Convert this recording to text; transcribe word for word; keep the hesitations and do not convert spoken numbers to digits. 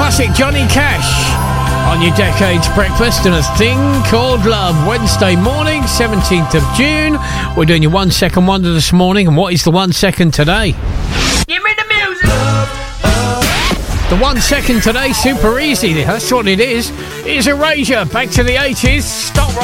classic Johnny Cash on your Decades Breakfast and A Thing Called Love. Wednesday morning, seventeenth of June. We're doing your one second wonder this morning. And what is the one second today? Give me the music. The one second today, super easy. That's what it is. Is Erasure. Back to the eighties. Stop.